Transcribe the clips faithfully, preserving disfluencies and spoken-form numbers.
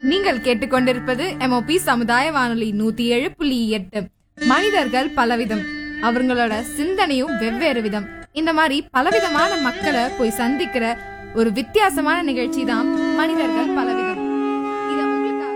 நீங்கள் கேட்டுக்கொண்டிருப்பது எம்ஓபி சமுதாய வானொலி நூத்தி ஏழு புள்ளி எட்டு. மனிதர்கள் பலவிதம், அவங்களோட சிந்தனையும் வெவ்வேறு விதம். இந்த மாதிரி பலவிதமான மக்களை போய் சந்திக்கிற ஒரு வித்தியாசமான நிகழ்ச்சி தான் மனிதர்கள் பலவிதம். இத உங்களுக்காக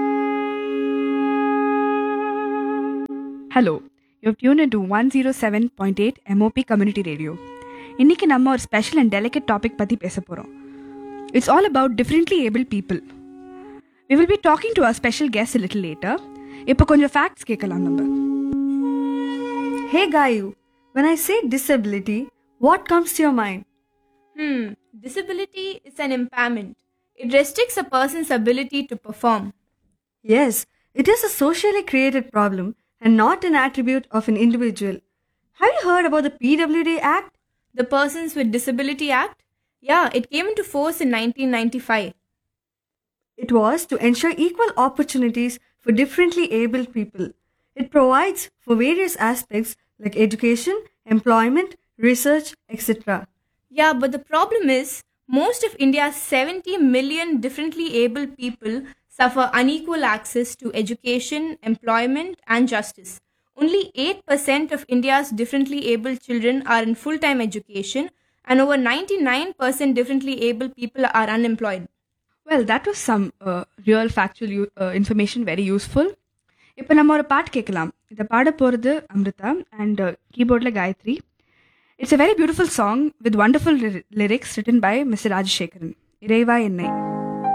hello, you tune into one zero seven point eight MOP community radio. இன்னைக்கு நம்ம ஒரு ஸ்பெஷல் அண்ட் டெலிகேட் டாபிக் பற்றி பேச போகிறோம். It's all about differently able people. We will be talking to our special guest a little later. இப்போ கொஞ்சம் facts கேட்கலாம் நம்ம. Hey Gayu, when I say disability, what comes to your mind? Hmm, disability is an impairment. It restricts a person's ability to perform. Yes, it is a socially created problem and not an attribute of an individual. Have you heard about the P W D Act? The Persons with Disability Act? Yeah, it came into force in nineteen ninety-five. It was to ensure equal opportunities for differently abled people. It provides for various aspects like education, employment, research, et cetera. Yeah, but the problem is, most of India's seventy million differently abled people suffer unequal access to education, employment, and justice. Only eight percent of India's differently abled children are in full-time education, and over ninety-nine percent differently abled people are unemployed. Well, that was some uh, real factual u- uh, information, very useful. இப்போ நம்ம ஒரு பாட்டு கேட்கலாம். இதை பாட போகிறது Amrutha and கீபோர்டில் Gayatri. It's a very beautiful song with wonderful lyrics written by mister Rajasekaran. இறைவா என்னை.